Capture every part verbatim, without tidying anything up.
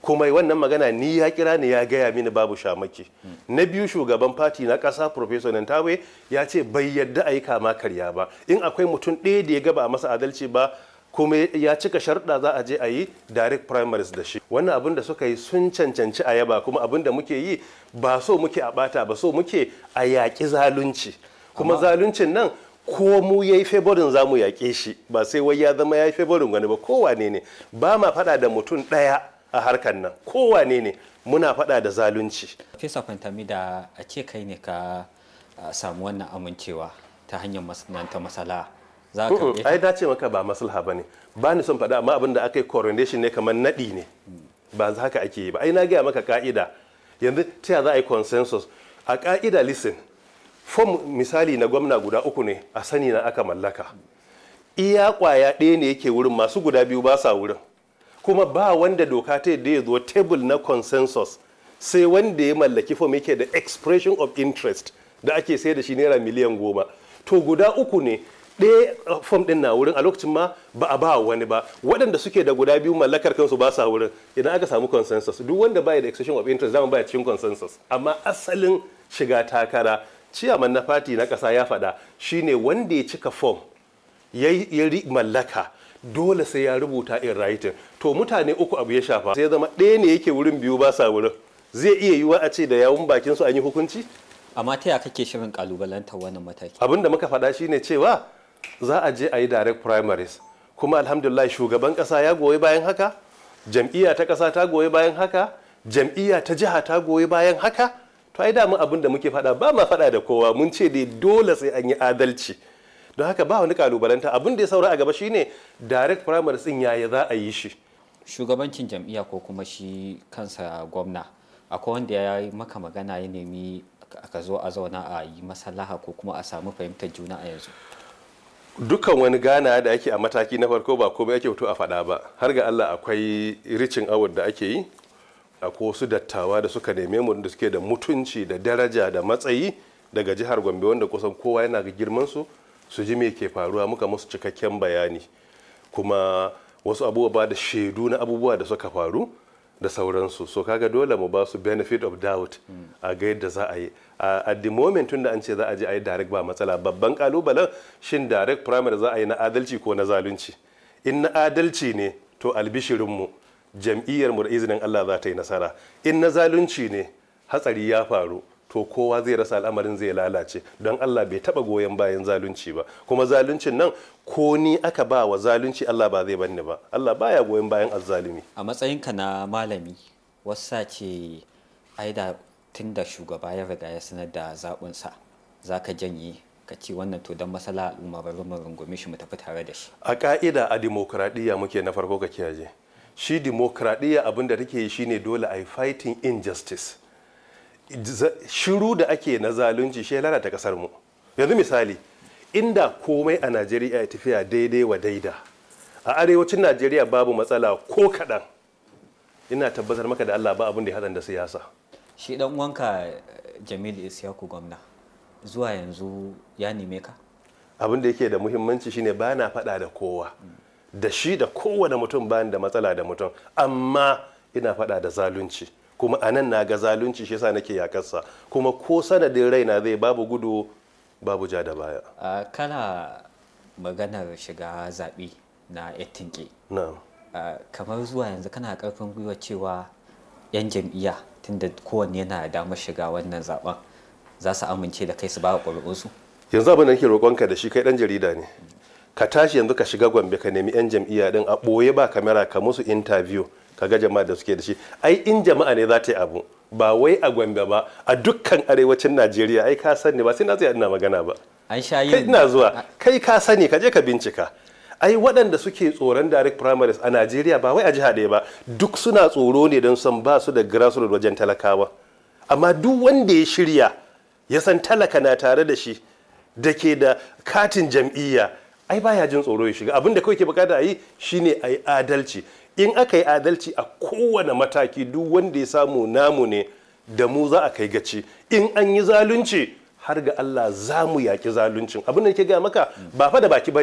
kuma wannan magana ni ya kira ni ya gaya mini babu shamaki. Na biyu, shugaban fati na ƙasa Professor Nantawe ya ce bai yadda a yi kama karya ba. In akwai mutum ɗaya da ya gaba a masa adalci ba kuma ya cika sharuɗa za a je a yi direct primaries da shi. Wannan abin da suka yi sun cancanci a yaba, kuma abin da muke yi ba so muke a ɓata ba, so muke a yaƙi zalunci. Kuma zaluncin nan ko mu ya yi favorin za mu yaƙe shi, ba sai wai ya zama ya yi favorin wani ba. Kowane ne, ba ma faɗa da mutum ɗaya a harkar nan, kowane ne muna faɗa da zalunci. Fesa Fantami, da a ce kai ne ka samu wannan amincewa ta hanyar masana'anta masala za ka mm ai dace maka ba maslaha bane, ba ni son faɗa, amma abin da aka yi coronation ne kamar naɗi ne, ba haka ake yi ba. Ai na gaya maka ka'ida, yanzu ta za a yi consensus a ka'ida. Listen, fom misali na gwamna guda uku ne a sani na aka mallaka, iya kwaya ɗaya ne yake wurin, masu guda biyu ba sa wurin, kuma ba wanda doka ta yadda ya zo table na consensus sai wanda ya mallaki fom yake da expression of interest da ake sai da shi naira miliyan goma. To guda uku ne, ɗaya fom ɗin na wurin a lokacin ma ba a ba wani ba, waɗanda suke da guda biyu mallakar kansu ba sa wurin. Idan aka samu consensus, duk wanda baya da expression of interest zama baya cikin consensus. Amma asalin shiga takara, ciyaman na fati na ƙasa ya faɗa, shine wanda ya cika fom ya mallaka dole sai ya rubuta in writing. To mutane uku abu ya shafa, sai zama ɗaya ne yake wurin, biyu ba sa wurin. Zai iya yiwuwa a ce da yawun bakin su an yi hukunci. Amma ta yaya kake shirin kalubalantar wannan mataki? Abin da muka faɗa shine cewa za a je a yi direct primaries, kuma alhamdulillah shugaban ƙasa ya goyi bayan haka, jam'iyya ta ƙasa ta goyi bayan haka, jam'iyya ta jiha ta goyi bayan haka. To ai damun abin da muke faɗa, ba ma faɗa da kowa, mun ce dai dole sai an yi adalci. Don haka ba wani kalubalanta. Abin da ya saura a gaba shine direct primaries din yaya za a yi shi. Shugabancin jam'iyya ko kuma shi kansa gwamna, akwai wanda ya yi maka magana ya nemi ka zo a zauna a yi maslaha ko kuma a samu fahimtar juna a yanzu? Dukkan wani gana da ake a mataki na farko ba komai ake fito a faɗa ba. Har ga Allah akwai ricin award da ake yi, akwai wasu dattawa da suka neme mu da suke da mutunci da daraja da matsayi daga jihar Gombe, wanda kusan kowa yana ga girman su su ji me ke faruwa, muka musu cikakken bayani, kuma wasu abubuwa da shaidu na abubuwa da suka faru da sauransu. So kaga dole mu ba su benefit of doubt a ga yadda za a yi. At the moment tun da an ce za a je a yi direct ba matsala. Babban kalubalen shin direct primary za a yi na adalci ko na zalunci. In na adalci ne to albishirinmu, jam'iyyar mu da izinin Allah za ta yi nasara. In na zalunci ne hatsari ya faru, to kowa zai rasa, al'amarin zai lalace. Don Allah bai taba goyon bayan zalunci ba, kuma zaluncin nan ko ni aka ba wa zalunci Allah ba zai banni ba. Allah baya goyon bayan azzalumi. A matsayinka na malami, wasa ce ai da tun da shugaba ya riga ya sanar da zaɓinsa za ka janye ka ce wannan to don masala al'umma bari mu rungume shi mu tafi tare da shi? A ka'ida a dimokuraɗiyya muke, na farko ka kiyaye shi dimokuraɗiyya abin da take yi shine dole a yi fighting injustice. Shiru da ake na zalunci shi lalata kasar mu. Yanzu misali, inda komai a Najeriya ya tafiya daidai wa daida, a arewacin Najeriya babu matsala ko kaɗan, ina tabbatar maka da Allah ba abin da ya haɗa da siyasa. Shi dan uwanka Jamilu Isyaku gwamna zuwa yanzu ya neme ka? Abin da yake da muhimmanci shine ba na faɗa da kowa, da shi da kowane mutum ba da matsala da mutum, amma ina faɗa da zalunci. Kuma a nan na ga zalunci, shi yasa nake yakarsa, kuma ko sanadin raina zai babu gudu babu ja da baya. Uh, kana maganar shiga zaɓe na yattinke. Na'am. Uh, kamar zuwa yanzu kana ƙarfin gwiwa cewa 'yan jam'iyya tunda kowanne yana da damar shiga wannan zaɓen za su amince da kai su ba ƙuri'unsu? Yanzu abin da nake roƙonka da shi, kai ɗan jarida ne, ka tashi yanzu ka shiga Gombe ka nemi 'yan jam'iyya din a ɓoye ba kamera, ka musu interview ka ga jama'a da suke da shi. Ai in jama'a ne za ta yi abu, ba wai a Gombe ba, a dukkan arewacin Najeriya. Ai ka sani, ba sai na tsaya ina magana ba. An sha yin. Kai ina zuwa, kai ka sani, ka je ka bincika. Ai waɗanda suke tsoron direct primaries a Najeriya ba wai a jiha ɗaya ba, duk suna tsoro ne don san ba su da grassroots wajen talakawa. Amma duk wanda ya shirya ya san talaka na tare da shi, da ke da katin jam'iyya, ai baya jin tsoro ya shiga. Abin da kawai ke bukata a yi shine a yi adalci. In aka yi adalci a kowane mataki, duk wanda ya samu namu ne, da mu za a kai gaci. In an yi zalunci, har ga Allah za mu yaƙi zaluncin. Abin da ke gaya maka ba fa da baki ba ne,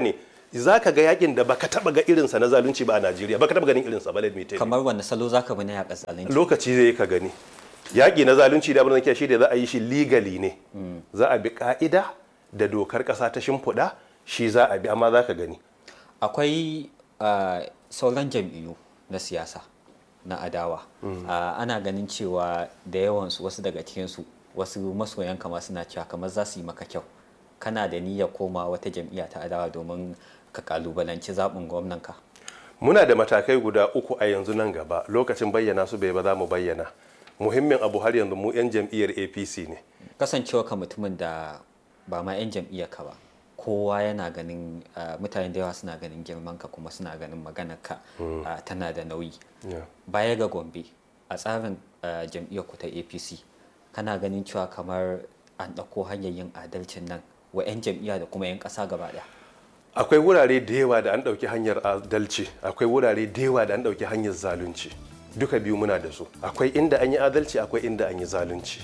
za ka ga yakin da baka taba ga irinsa na zalunci ba a Najeriya, baka taba ganin irinsa ba, let me tell you. kamar wanda salo zaka bi na yaƙa zalunci Lokaci zai ka gani yaƙi na zalunci da abin da shi da za a yi shi legally ne, za a bi ka'ida da dokar ƙasa ta shimfiɗa, shi za a bi, amma za ka gani akwai uh, sauran jam'iyyu na siyasa na adawa uh, ana ganin cewa da yawansu wasu daga cikinsu wasu masoyan kama suna cewa kamar za su yi maka kyau, kana da niyyar koma wata jam'iyya ta adawa domin ka kalubalanci zaɓin gwamnanka? Muna da matakai guda uku a yanzu, nan gaba lokacin bayyana su bai ba za mu bayyana. Muhimmin abu har yanzu mu 'yan jam'iyyar A P C ne. Kasancewa ka mutumin da ba ma 'yan jam'iyyar ka ba, kowa yana ganin uh, mutane da yawa suna ganin girman ka kuma suna ganin maganar ka mm. uh, tana da nauyi. Yeah. Baya ga Gombe a tsarin uh, jam'iyyar ku ta A P C kana ganin cewa kamar an ɗauko hanyar yin adalcin nan wa 'yan jam'iyya da kuma 'yan ƙasa gaba ɗaya? Akwai wurare da yawa da an ɗauki hanyar adalci, akwai wurare da yawa da an ɗauki hanyar zalunci, duka biyu muna da su. Akwai inda an yi adalci, akwai inda an yi zalunci.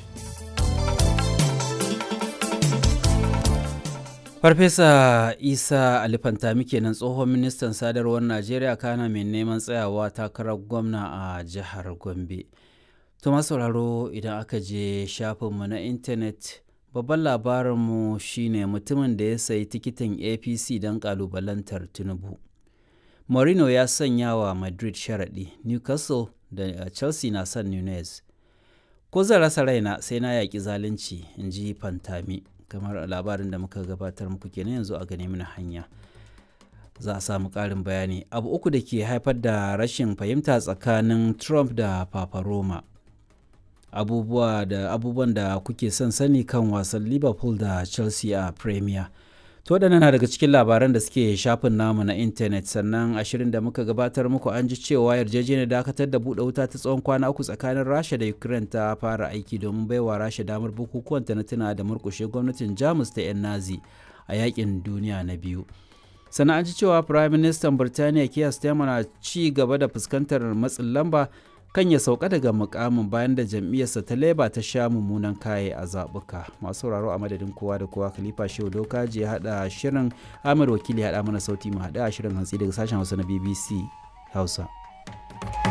Farfesa Isa Ali Fantami kenan, tsohon ministan sadarwar Najeriya kana mai neman tsayawa takarar gwamna a jihar Gombe. To masu sauraro, idan aka je shafinmu na intanet, babban labarinmu shine mutumin da ya sayi tikitin A P C don kalubalantar Tinubu. Mourinho ya sanya wa Madrid sharaɗi, Newcastle da Chelsea na son Nunez. Ko zan rasa raina sai na yaƙi zalunci, in ji Fantami. Kamar labarin da muka gabatar muku kenan, yanzu a gane mana hanya za a samu ƙarin bayani. Abu uku da ke haifar da rashin fahimta tsakanin Trump da Papa Roma. Abubuwa da abubuwan da kuke son sani kan wasan Liverpool da Chelsea a Premier. To waɗannan na daga cikin labaran da suke shafin namu na intanet. Sannan ashirin da muka gabatar muku an ji cewa yarjejeniyar dakatar da buɗe wuta ta tsawon kwana uku tsakanin Rasha da Ukraine ta fara aiki domin baiwa Rasha damar bukukuwan ta na tuna da murƙushe gwamnatin Jamus ta 'yan Nazi a yakin duniya na biyu. Sannan an ji cewa Prime Minister Birtaniya Keir Starmer na ci gaba da fuskantar matsin lamba kan ya sauka daga mukamin bayan da jam'iyyarsa ta Labour ta sha mummunan kaye a zaɓuka. Masu sauraro, a madadin kowa da kowa, Khalifa Shehu Dokaji ya haɗa shirin, Ahmed Wakili ya haɗa mana sauti, mu haɗa shirin hantsi daga sashen Hausa na B B C Hausa.